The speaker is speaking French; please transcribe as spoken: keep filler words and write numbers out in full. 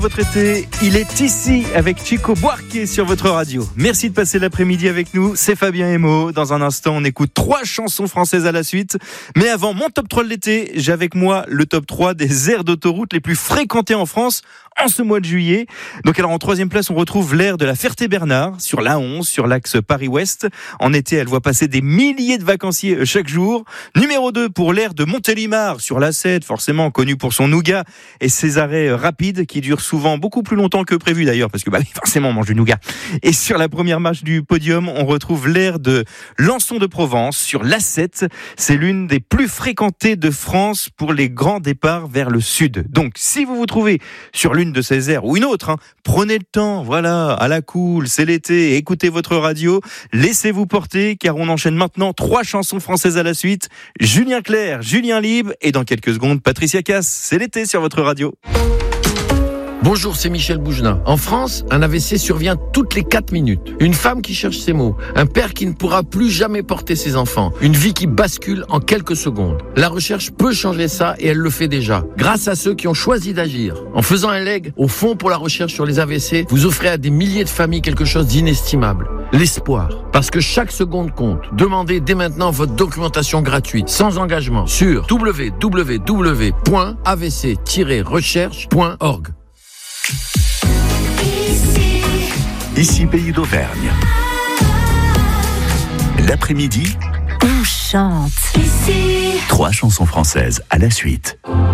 Votre été, il est ici avec Chico Buarque sur votre radio. Merci de passer l'après-midi avec nous, c'est Fabien Emo. Dans un instant, on écoute trois chansons françaises à la suite. Mais avant mon top trois de l'été, j'ai avec moi le top trois des aires d'autoroute les plus fréquentées en France en ce mois de juillet. Donc alors en troisième place, on retrouve l'aire de la Ferté-Bernard sur l'A onze, sur l'axe Paris-Ouest. En été, elle voit passer des milliers de vacanciers chaque jour. Numéro deux pour l'aire de Montélimar sur l'A sept, forcément connue pour son nougat et ses arrêts rapides qui durent souvent beaucoup plus longtemps que prévu d'ailleurs, parce que bah, forcément on mange du nougat. Et sur la première marche du podium, on retrouve l'aire de Lançon de Provence sur l'A sept. C'est l'une des plus fréquentées de France pour les grands départs vers le sud. Donc si vous vous trouvez sur l'une de ces aires ou une autre, hein, prenez le temps, voilà, à la cool, c'est l'été, écoutez votre radio, laissez-vous porter car on enchaîne maintenant trois chansons françaises à la suite. Julien Clerc, Julien Libre et dans quelques secondes Patricia Cass. C'est l'été sur votre radio. Bonjour, c'est Michel Bougenat. En France, un A V C survient toutes les quatre minutes. Une femme qui cherche ses mots. Un père qui ne pourra plus jamais porter ses enfants. Une vie qui bascule en quelques secondes. La recherche peut changer ça et elle le fait déjà. Grâce à ceux qui ont choisi d'agir. En faisant un leg au Fonds pour la recherche sur les A V C, vous offrez à des milliers de familles quelque chose d'inestimable. L'espoir. Parce que chaque seconde compte. Demandez dès maintenant votre documentation gratuite, sans engagement, sur w w w point a v c tiret recherche point org. Ici Pays d'Auvergne. L'après-midi, on chante. Ici. Trois chansons françaises à la suite.